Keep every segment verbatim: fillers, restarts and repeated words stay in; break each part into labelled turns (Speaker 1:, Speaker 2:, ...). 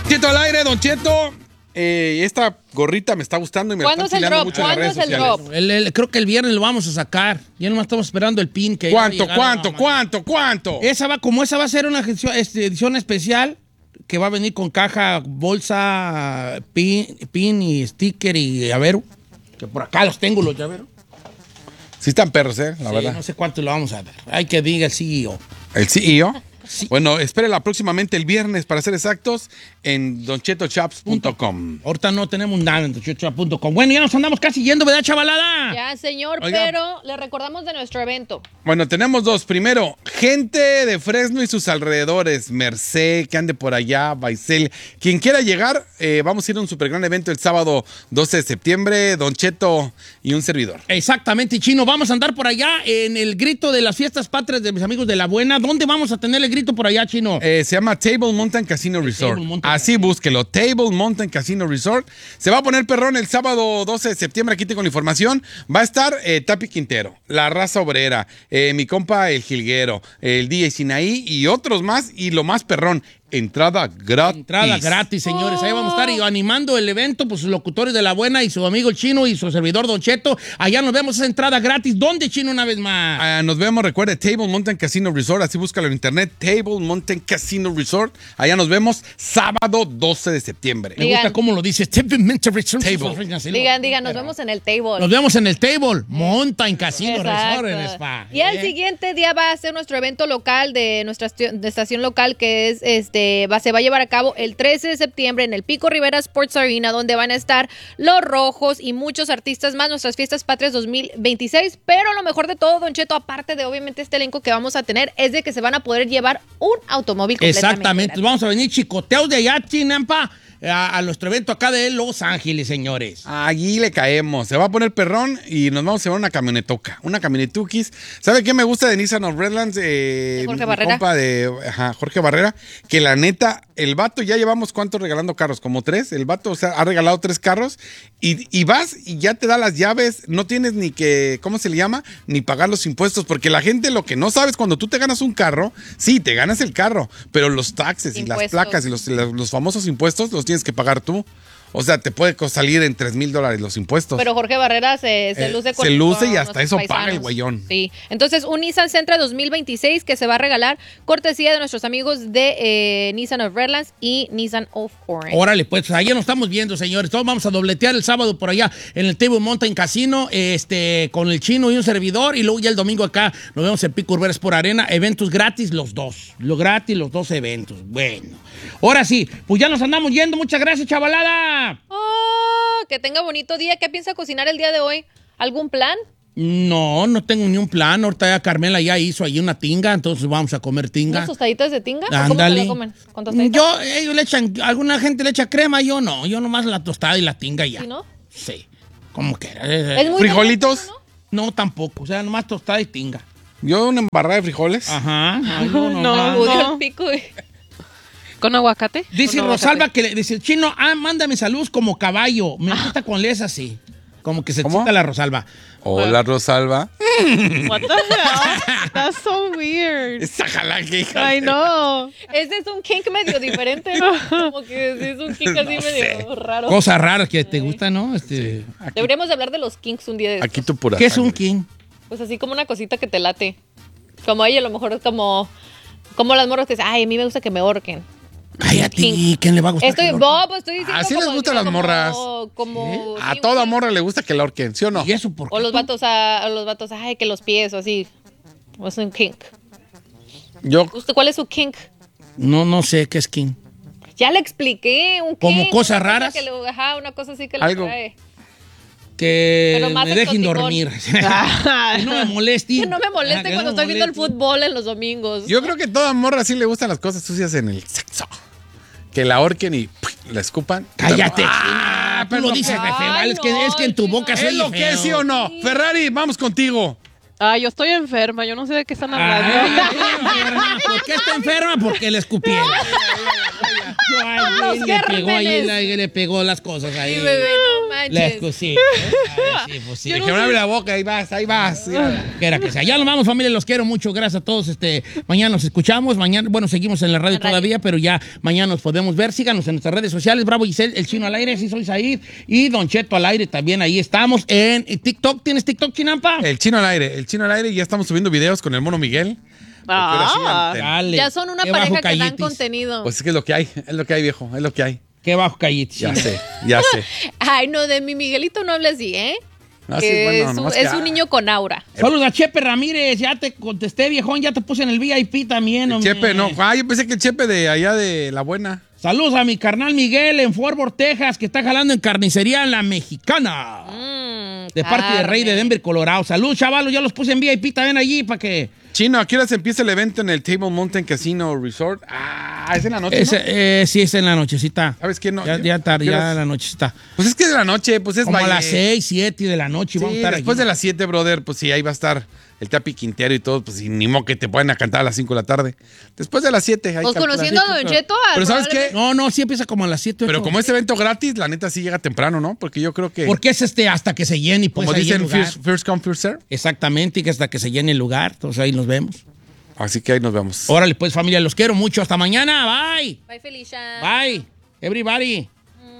Speaker 1: Cheto al aire, Don Cheto. Eh, esta gorrita me está gustando y me
Speaker 2: ¿Cuándo
Speaker 1: está
Speaker 2: es el
Speaker 1: enseñando
Speaker 2: drop?
Speaker 1: mucho en las
Speaker 2: ¿Cuándo
Speaker 1: redes
Speaker 2: es el
Speaker 1: sociales.
Speaker 2: drop?
Speaker 3: El, el, creo que el viernes lo vamos a sacar. Ya nomás estamos esperando el pin. Que
Speaker 1: ¿Cuánto,
Speaker 3: ya
Speaker 1: cuánto,
Speaker 3: no,
Speaker 1: cuánto, cuánto?
Speaker 3: Esa va, como esa va a ser una edición, este, edición especial que va a venir con caja, bolsa, pin, pin y sticker y llavero. Que por acá los tengo, los llaveros.
Speaker 1: Sí están perros, eh, la
Speaker 3: Sí,
Speaker 1: verdad.
Speaker 3: no sé cuánto lo vamos a dar. Hay que diga el C E O.
Speaker 1: ¿El C E O?
Speaker 3: Sí.
Speaker 1: Bueno, espérela próximamente el viernes, para ser exactos, en don cheto chaps punto com.
Speaker 3: Ahorita no tenemos nada en doncheto punto com. Bueno, ya nos andamos casi yendo, ¿verdad, chavalada?
Speaker 2: Ya, señor,
Speaker 1: Oiga.
Speaker 2: pero le recordamos de nuestro evento.
Speaker 1: Bueno, tenemos dos. Primero, gente de Fresno y sus alrededores. Merced, que ande por allá, Baisel. Quien quiera llegar, eh, vamos a ir a un super gran evento el sábado doce de septiembre. Don Cheto y un servidor.
Speaker 3: Exactamente, Chino. Vamos a andar por allá en el grito de las fiestas patrias de mis amigos de La Buena. ¿Dónde vamos a tener el grito por allá, Chino?
Speaker 1: Eh, se llama Table Mountain Casino Resort.
Speaker 3: Table Mountain
Speaker 1: Así búsquelo. Table Mountain Casino Resort. Se va a poner perrón el sábado doce de septiembre. Aquí tengo la información. Va a estar eh, Tapi Quintero, La Raza Obrera, eh, mi compa El Jilguero, el D J Sinaí y otros más. Y lo más perrón, entrada gratis.
Speaker 3: Entrada gratis, señores. Ahí vamos a estar y animando el evento, pues sus locutores de La Buena y su amigo el Chino y su servidor Don Cheto. Allá nos vemos esa entrada gratis. ¿Dónde, Chino, una vez más?
Speaker 1: Ah, nos vemos, recuerde, Table Mountain Casino Resort, así búscalo en internet, Table Mountain Casino Resort. Allá nos vemos sábado doce de septiembre.
Speaker 3: Me
Speaker 2: Digan.
Speaker 3: gusta cómo lo dices. Table.
Speaker 2: Digan, digan, nos vemos en el table.
Speaker 3: Nos vemos en el Table Mountain Casino
Speaker 2: Exacto.
Speaker 3: Resort en Spa.
Speaker 2: Y al
Speaker 3: ¿Eh?
Speaker 2: siguiente día va a ser nuestro evento local de nuestra esti- de estación local, que es este va, se va a llevar a cabo el trece de septiembre en el Pico Rivera Sports Arena, donde van a estar Los Rojos y muchos artistas más, nuestras fiestas patrias dos mil veintiséis. Pero lo mejor de todo, Don Cheto, aparte de obviamente este elenco que vamos a tener, es de que se van a poder llevar un automóvil completamente
Speaker 3: Exactamente.
Speaker 2: gratis.
Speaker 3: Vamos a venir chicoteados de allá, Chinampa, a, a nuestro evento acá de Los Ángeles, señores.
Speaker 1: Allí le caemos. Se va a poner perrón y nos vamos a llevar una camionetoca. Una camionetukis. ¿Sabe qué me gusta de Nissan of Redlands? Eh,
Speaker 2: De Jorge
Speaker 1: mi
Speaker 2: Barrera.
Speaker 1: compa de ajá, Jorge Barrera. Que la neta, el vato ya llevamos cuántos regalando carros, como tres. El vato, o sea, ha regalado tres carros y, y vas y ya te da las llaves. No tienes ni que, ¿cómo se le llama? Ni pagar los impuestos. Porque la gente lo que no sabes cuando tú te ganas un carro, sí, te ganas el carro, pero los taxes y las
Speaker 2: Impuestos.
Speaker 1: placas y los, los, los famosos impuestos los tienes que pagar tú. O sea, te puede co- salir en tres mil dólares los impuestos.
Speaker 2: Pero Jorge Barrera se, se
Speaker 1: Eh,
Speaker 2: luce con
Speaker 1: se luce
Speaker 2: con
Speaker 1: y hasta
Speaker 2: nuestros
Speaker 1: eso
Speaker 2: paisanos.
Speaker 1: paga el güeyón.
Speaker 2: Sí. Entonces, un Nissan Sentra dos mil veintiséis que se va a regalar cortesía de nuestros amigos de eh, Nissan of Redlands y Nissan of Orange.
Speaker 3: Órale, pues allá nos estamos viendo, señores. Todos vamos a dobletear el sábado por allá en el Table Mountain Casino, este, con el Chino y un servidor. Y luego ya el domingo acá nos vemos en Pico Rivera por Arena. Eventos gratis, los dos. Lo gratis, los dos eventos. Bueno. Ahora sí, pues ya nos andamos yendo. Muchas gracias, chavalada.
Speaker 2: Oh, que tenga bonito día. ¿Qué piensa cocinar el día de hoy? ¿Algún plan?
Speaker 3: No, no tengo ni un plan. Ahorita ya Carmela ya hizo ahí una tinga, entonces vamos a comer tinga.
Speaker 2: ¿Unas tostaditas de tinga? ¿O ¿Cómo se
Speaker 3: Ándale.
Speaker 2: la comen? ¿Con tostaditas?
Speaker 3: Yo, ellos le echan, alguna gente le echa crema, yo no. Yo nomás la tostada y la tinga y ya.
Speaker 2: ¿Sí, no?
Speaker 3: Sí, como que.
Speaker 2: Es muy
Speaker 1: ¿Frijolitos?
Speaker 2: delgado, ¿no?
Speaker 3: No, tampoco. O sea, nomás tostada y tinga.
Speaker 1: Yo una embarrada de frijoles.
Speaker 3: Ajá. Ay, no, no,
Speaker 4: No,
Speaker 3: no.
Speaker 2: Agudió
Speaker 4: no.
Speaker 2: el pico. y-
Speaker 4: ¿Con aguacate?
Speaker 3: Dice
Speaker 4: ¿Con
Speaker 3: Rosalba
Speaker 4: aguacate?
Speaker 3: que le dice, Chino, ah, mándame saludos como caballo. Me gusta con les así. Como que se
Speaker 1: ¿Cómo?
Speaker 3: excita la Rosalba.
Speaker 1: Hola, Rosalba.
Speaker 4: What the hell? That's so weird.
Speaker 1: Esa jala que hija.
Speaker 4: I know.
Speaker 2: Ese es un kink medio diferente, ¿no? Como que sí es un kink así medio raro.
Speaker 3: Cosas raras que te gustan, ¿no? Este,
Speaker 2: Deberíamos de hablar de los kinks un día de
Speaker 1: Aquí
Speaker 2: estos.
Speaker 1: tu pura
Speaker 3: ¿qué es un
Speaker 1: sangre.
Speaker 3: king?
Speaker 2: Pues así como una cosita que te late. Como a ella a lo mejor es como... Como las morras que dicen, ay, a mí me gusta que me ahorquen.
Speaker 3: Ay, a ti,
Speaker 2: King.
Speaker 3: ¿quién le va a gustar?
Speaker 2: Estoy,
Speaker 3: que lo-
Speaker 2: no, pues estoy diciendo
Speaker 1: Así les
Speaker 2: como-
Speaker 1: gustan las
Speaker 2: como-
Speaker 1: morras.
Speaker 2: Como,
Speaker 1: A
Speaker 2: sí,
Speaker 1: toda
Speaker 2: un-
Speaker 1: morra le gusta que la ahorquen, ¿sí o no?
Speaker 3: ¿Y eso por qué?
Speaker 2: O los
Speaker 3: tú?
Speaker 2: vatos, a, a los vatos, ay, que los pies o así. O es un kink.
Speaker 1: Yo,
Speaker 2: ¿Usted cuál es su kink?
Speaker 3: No, no sé qué es king.
Speaker 2: Ya le expliqué. Un kink.
Speaker 3: ¿Como cosas
Speaker 2: una cosa
Speaker 3: raras?
Speaker 2: que le- ajá, una cosa así que le
Speaker 1: Algo.
Speaker 2: trae.
Speaker 3: Que
Speaker 2: Pero más
Speaker 3: me dejen
Speaker 2: exoticón.
Speaker 3: dormir. Que no me molesten.
Speaker 2: Que no me moleste
Speaker 3: Ah, que
Speaker 2: cuando
Speaker 3: no me
Speaker 2: estoy viendo el
Speaker 3: molesten.
Speaker 2: fútbol en los domingos.
Speaker 1: yo creo que a toda morra sí le gustan las cosas sucias en el sexo. Que la ahorquen y ¡puf! La escupan.
Speaker 3: Cállate.
Speaker 1: Ah,
Speaker 3: Tú lo
Speaker 1: pero
Speaker 3: dices
Speaker 1: ¿qué?
Speaker 3: re feo,
Speaker 2: Ay,
Speaker 3: es, que,
Speaker 2: no,
Speaker 3: es que en tu
Speaker 2: Chino.
Speaker 3: boca
Speaker 1: ¿Es
Speaker 3: soy
Speaker 1: lo que es, sí o no? Ferrari, vamos contigo.
Speaker 4: Ah, yo estoy enferma. Yo no sé de qué están hablando.
Speaker 3: Ah, ¿por qué está enferma? Porque le escupieron. Ay,
Speaker 2: Los
Speaker 3: le pegó ahí,
Speaker 2: gérmenes.
Speaker 3: la- le pegó las cosas ahí.
Speaker 2: Sí, bebé, no manches. manches.
Speaker 3: Les, sí. Ay, sí, pues sí.
Speaker 1: Que me abre la boca, ahí vas, ahí vas.
Speaker 3: Que era que sea. Ya nos vamos, familia, los quiero mucho. Gracias a todos. Este, mañana nos escuchamos. Mañana, bueno, seguimos en la radio
Speaker 2: En radio.
Speaker 3: todavía, pero ya mañana nos podemos ver. Síganos en nuestras redes sociales. Bravo Giselle, el Chino al aire, sí soy Said. Y Don Cheto al aire también. Ahí estamos. En TikTok. ¿Tienes TikTok, Chinampa?
Speaker 1: El Chino al aire, el Chino al aire. Y ya estamos subiendo videos con el Mono Miguel.
Speaker 4: Ah.
Speaker 3: Dale.
Speaker 2: Ya son una
Speaker 3: Qué
Speaker 2: pareja
Speaker 3: bajo
Speaker 2: que dan
Speaker 3: callitis.
Speaker 2: contenido.
Speaker 1: Pues es que es lo que hay, es lo que hay, viejo, es lo que hay.
Speaker 3: Qué bajo callitis.
Speaker 1: Ya sé, ya sé.
Speaker 2: Ay, no, de mi Miguelito no hables así, ¿eh?
Speaker 1: No, sí,
Speaker 2: que
Speaker 1: bueno,
Speaker 2: es, un,
Speaker 1: nomás
Speaker 2: es
Speaker 1: que-
Speaker 2: un niño con aura.
Speaker 3: Saludos a Chepe Ramírez. Ya te contesté, viejón. Ya te puse en el V I P también,
Speaker 1: El
Speaker 3: hombre.
Speaker 1: Chepe, no. Ah, yo pensé que el Chepe de allá de La Buena.
Speaker 3: Saludos a mi carnal Miguel en Fort Worth, Texas, que está jalando en carnicería La Mexicana.
Speaker 2: Mm,
Speaker 3: De parte de Rey de
Speaker 2: carne.
Speaker 3: Denver, Colorado. Saludos, chavalos. Ya los puse en V I P también allí para que...
Speaker 1: Chino, ¿a qué hora se empieza el evento en el Table Mountain Casino Resort? Ah, es en la noche,
Speaker 3: Ese,
Speaker 1: ¿no?
Speaker 3: eh, sí, es en la nochecita.
Speaker 1: ¿Sabes qué? No,
Speaker 3: Ya, ya tarde,
Speaker 1: ¿qué
Speaker 3: ya
Speaker 1: horas?
Speaker 3: en la nochecita.
Speaker 1: Pues es que es de la noche, pues es
Speaker 3: Como a
Speaker 1: baile.
Speaker 3: las seis, siete de la noche
Speaker 1: Sí,
Speaker 3: vamos a estar
Speaker 1: después
Speaker 3: aquí.
Speaker 1: de las siete, brother, pues sí, ahí va a estar el Tapi Quintero y todo, pues y ni modo que te puedan a cantar a las cinco de la tarde. Después de las siete.
Speaker 2: Pues conociendo a Don Cheto,
Speaker 1: Pero ¿sabes qué?
Speaker 3: No, no, sí empieza como a las siete,
Speaker 1: Pero
Speaker 3: ocho.
Speaker 1: como es evento gratis, la neta sí llega temprano, ¿no? Porque yo creo que,
Speaker 3: Porque es este hasta que se llene y pues
Speaker 1: como
Speaker 3: ahí el
Speaker 1: dicen,
Speaker 3: lugar.
Speaker 1: first, first come, first serve.
Speaker 3: Exactamente, y que hasta que se llene el lugar. Entonces ahí nos vemos.
Speaker 1: Así que ahí nos vemos.
Speaker 3: Órale, pues, familia, los quiero mucho. Hasta mañana. Bye.
Speaker 2: Bye, Felicia.
Speaker 3: Bye. Everybody.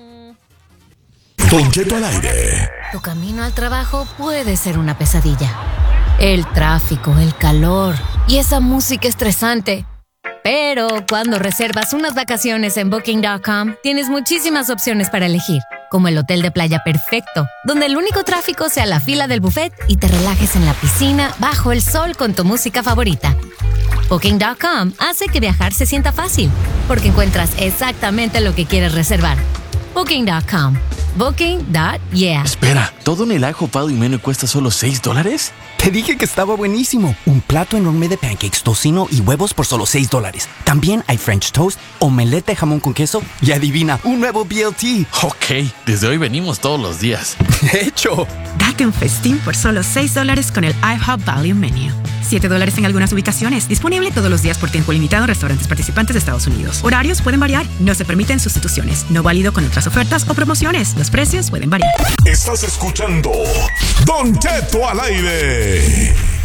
Speaker 5: Don Cheto al aire.
Speaker 6: Tu camino al trabajo puede ser una pesadilla. El tráfico, el calor y esa música estresante. Pero cuando reservas unas vacaciones en Booking punto com, tienes muchísimas opciones para elegir, como el hotel de playa perfecto, donde el único tráfico sea la fila del buffet y te relajes en la piscina bajo el sol con tu música favorita. Booking punto com hace que viajar se sienta fácil, porque encuentras exactamente lo que quieres reservar. Booking punto com. Booking punto yeah.
Speaker 7: Espera, ¿todo en el ajo pado y menú cuesta solo seis dólares?
Speaker 8: Te dije que estaba buenísimo. Un plato enorme de pancakes, tocino y huevos por solo seis dólares. También hay French toast, omelette de jamón con queso y adivina, un nuevo B L T.
Speaker 7: Ok, desde hoy venimos todos los días.
Speaker 8: De hecho,
Speaker 9: Date un festín por solo seis dólares con el IHOP Value Menu. siete dólares en algunas ubicaciones. Disponible todos los días por tiempo limitado en restaurantes participantes de Estados Unidos. Horarios pueden variar. No se permiten sustituciones. No válido con otras ofertas o promociones. Los precios pueden variar.
Speaker 5: Estás escuchando Don Cheto al aire.